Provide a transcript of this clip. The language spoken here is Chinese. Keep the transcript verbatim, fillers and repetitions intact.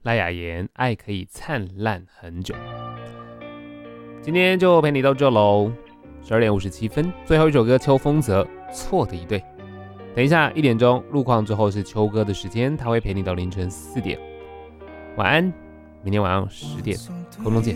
赖雅妍，爱可以灿烂很久。今天就陪你到这喽，十二点五十七分，最后一首歌邱锋泽错的一对。等一下一点钟路况之后是秋哥的时间，他会陪你到凌晨四点。晚安，明天晚上十点空中见。